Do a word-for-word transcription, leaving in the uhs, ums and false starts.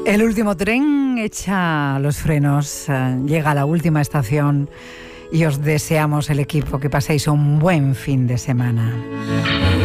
El último tren echa los frenos, llega a la última estación y os deseamos, el equipo, que paséis un buen fin de semana.